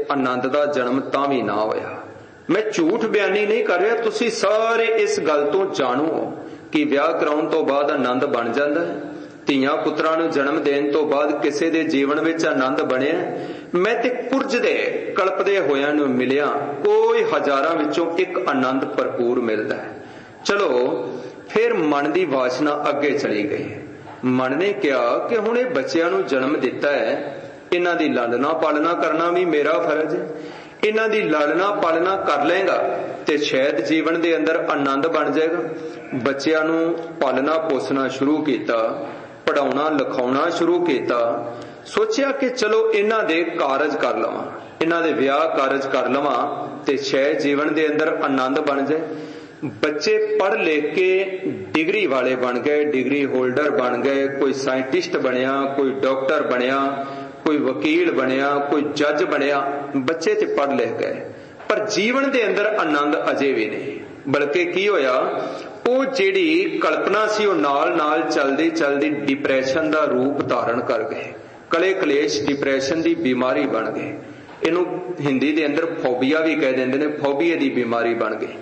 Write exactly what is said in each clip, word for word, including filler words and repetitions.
आनंद का जन्म तां भी ना होया। मैं झूठ बयानी नहीं कर रहा, तुसी सारे इस गल तो जाणो कि विआह कराउण तो बाद आनंद बन जाता है। ਧੀਆਂ ਪੁੱਤਰਾਂ ਨੂੰ जन्म देण तो बाद किसी के जीवन विच आनंद बनिया। मैं ते कुरज दे कल्पदे होयां नूं मिलिया, कोई हजारां विचों एक आनंद भरपूर मिलता है। चलो फिर मन की वासना अगे चली गई। मन ने कहा कि हुण इह बच्चिआं नूं जन्म दिता है, इन्हां दी लालना पालना करना भी मेरा फर्ज है। इन्हां दी लालना पालना कर लेगा ते शायद जीवन दे अंदर आनंद बन जाएगा। बच्चिआं नूं पालना पोसना शुरू किया, पढ़ाउणा लिखाउणा शुरू किया। सोचिया कि चलो इन्हां दे कारज कर लवां, इन्हां दे विआह कारज कर लवां ते शायद जीवन दे अंदर आनंद बन जाए। बच्चे पढ़ लिख के डिग्री वाले बन गए, डिग्री होल्डर बन गए, कोई साइंटिस्ट बनिया, कोई डॉक्टर बनिया, कोई वकील बनिया, कोई जज बनिया। बच्चे ते पढ़ लिख गए, पर जीवन दे अंदर आनंद अजे भी नहीं। बल्कि की होया, ਉਹ ਜਿਹੜੀ कल्पना सी ਉਹ नाल नाल चलदी चलदी डिप्रैशन का रूप धारण कर गए। कले कलेश डिप्रैशन की बीमारी बन गए। इनू हिंदी के अंदर फोबिया भी कह देंगे ने, फोबिया की बीमारी बन गई।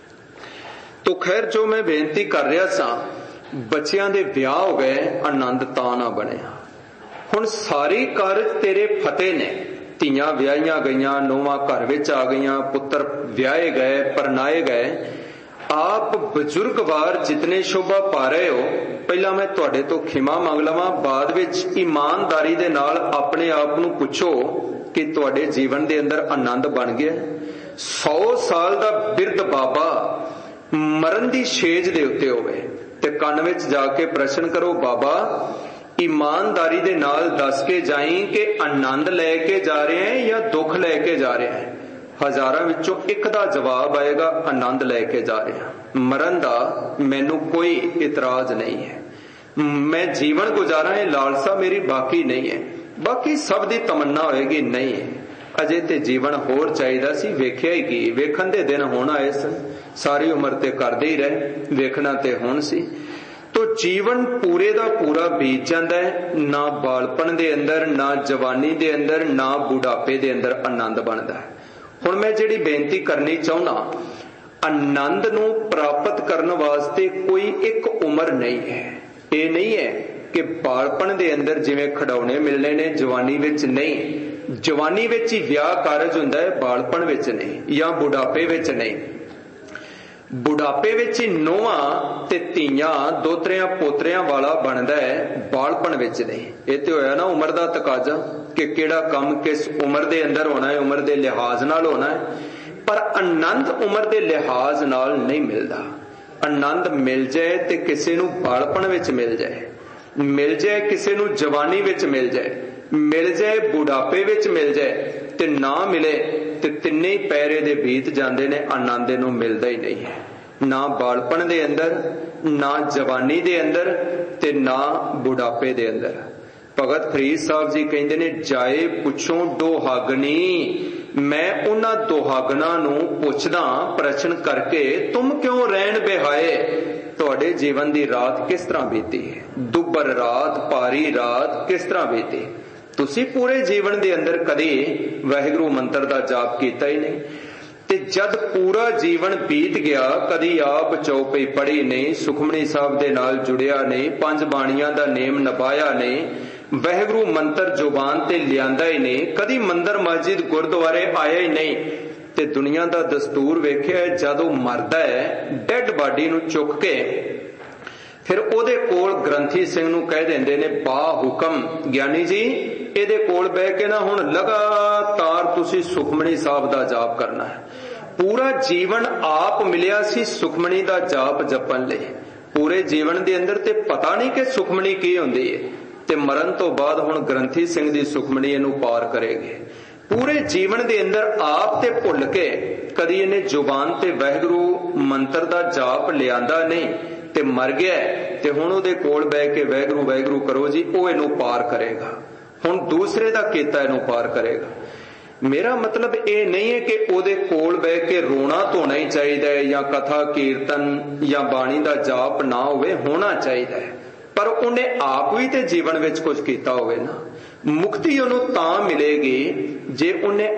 तो खैर जो मैं बेनती कर रहा सा, बच्चियां दे विआह हो गए, आनंद तां ना बनिया। हुण सारी कारज तेरे फतेह ने, धीआं विआहियां गईयां, नूहां घर विच आ गईयां, पुत्तर विआहे गए, परनाए गए। आप बजुर्ग वार जितने शोभा पा रहे हो, पहला मैं तुहाडे तो खिमा मंग लवां, बाद विच ईमानदारी दे नाल अपने आप नूं पुछो कि तुहाडे जीवन दे अंदर आनंद बन गया। सौ साल दा बिरध बाबा मरण दी छेज दे उत्ते होवे ते कन विच जाके प्रश्न करो, बाबा ईमानदारी दे नाल दस के जाई कि आनंद लैके जा रहे हैं या दुख लैके जा रहे हैं। हजारां विचों एक दा जवाब आएगा, आनंद लैके जा रहे हैं। मरण दा मैनू कोई इतराज नहीं है। मैं जीवन गुजारा है, लालसा मेरी बाकी नहीं है। बाकी सब दी तमन्ना होएगी, नहीं है अजे ते जीवन होर चाहिदा सी। वेख्या ही की, वेखण दे दिन होण आए सन, सारी उम्र ते करदे ही रहे, वेखना ते हुण सी। तो जीवन पूरे दा पूरा बीत जांदा है, ना बालपन दे अंदर, ना जवानी दे अंदर, ना बुढ़ापे दे अंदर आनंद बनदा है। हुण मैं जिहड़ी बेनती करनी चाहुंदा, आनंद नूं प्राप्त करन वास्ते कोई एक उम्र नहीं है। ये नहीं है कि बालपन दे अंदर जिवें खिडौणे मिलने ने, जवानी विच नहीं। जवानी विच ही विआह कारज हुंदा है, बालपन विच नहीं, या बुढ़ापे विच नहीं। बुढ़ापे विच ही नोहां ते धीआं दोतरियां पोतरियां वाला बनदा है, बालपन विच नहीं। ये ते होया ना उम्र दा तकाजा कि किहड़ा काम किस उम्र दे अंदर होना है, उम्र दे लिहाज नाल होना है। पर आनंद उम्र दे लिहाज नाल नहीं मिलदा। आनंद मिल जाए ते किसी नूं बालपन विच मिल जाए, मिल जाए किसी नूं जवानी विच मिल जाए, मिल जाए बुढ़ापे विच मिल जाए, ते ना मिले ते तिन्ने ही पैरे दे बीत जांदे ने, आनंद नूं मिलदा ही नहीं है। ना बालपन दे अंदर, ना जवानी दे अंदर, ते ना बुढ़ापे दे अंदर। भगत फरीद साहब जी कहंदे ने, जाए पुछों दोहागनी, मैं उन्हां दोहागना नूं पुछदा प्रश्न करके, तुम क्यों रहन बिहाए, तुहाडे जीवन दी रात किस तरह बीती है, दुबर रात, पारी रात किस तरह बीती। तुसी पूरे जीवन दे अंदर कदी वाहिगुरू मंत्र दा जाप कीता ही नहीं, ते जद पूरा जीवन बीत गया कदी आप चौपई पढ़ी नहीं, सुखमनी साहब दे नाल जुड़िया नहीं, पंज बाणियां दा नेम निभाया नहीं, वाहिगुरू मंत्र जुबान ते लियांदा ही नहीं, कदी मंदिर मस्जिद गुरुद्वारे आया ही नहीं, ते दुनिया दा दस्तूर वेखिया जदों मरदा है डेड बाडी नूं चुक के फिर ओदे कोल ग्रंथी सिंह नूं कह देंदे ने, बा हुकम ज्ञानी जी ਇਹਦੇ ਕੋਲ ਬਹਿ ਕੇ ਨਾ ਹੁਣ ਲਗਾਤਾਰ ਤੁਸੀਂ ਸੁਖਮਣੀ ਸਾਹਿਬ ਦਾ ਜਾਪ ਕਰਨਾ ਹੈ। ਪੂਰਾ ਜੀਵਨ ਆਪ ਮਿਲਿਆ ਸੀ ਸੁਖਮਣੀ ਦਾ ਜਾਪ ਜਪਣ ਲਈ। ਪੂਰੇ ਜੀਵਨ ਦੇ ਅੰਦਰ ਤੇ ਪਤਾ ਨਹੀਂ ਕਿ ਸੁਖਮਣੀ ਕੀ ਹੁੰਦੀ ਹੈ, ਤੇ ਮਰਨ ਤੋਂ ਬਾਅਦ ਹੁਣ ਗ੍ਰੰਥੀ ਸਿੰਘ ਦੀ ਸੁਖਮਣੀ ਇਹਨੂੰ ਪਾਰ ਕਰੇਗੀ। ਪੂਰੇ ਜੀਵਨ ਦੇ ਅੰਦਰ ਆਪ ਤੇ ਭੁੱਲ ਕੇ ਕਦੀ ਇਹਨੇ ਜ਼ੁਬਾਨ ਤੇ ਵਾਹਿਗੁਰੂ ਮੰਤਰ ਦਾ ਜਾਪ ਲਿਆਂਦਾ ਨਹੀਂ, ਤੇ ਮਰ ਗਿਆ ਤੇ ਹੁਣ ਉਹਦੇ ਕੋਲ ਬਹਿ ਕੇ ਵਾਹਿਗੁਰੂ ਵਾਹਿਗੁਰੂ ਕਰੋ ਜੀ, ਉਹ ਇਹਨੂੰ ਪਾਰ ਕਰੇਗਾ। ਹੁਣ ਦੂਸਰੇ ਦਾ ਕੀਤਾ ਇਹਨੂੰ ਪਾਰ ਕਰੇਗਾ। मेरा मतलब ये नहीं है कि ओदे कोल बह के रोना धोना ही चाहिए है, या कथा कीर्तन या बाणी का जाप ना होवे, होना चाहिए है, पर उन्हें आप भी तो जीवन विच कुछ किया होवे ना। मुक्ति उन्होंने तां मिलेगी जे उन्हें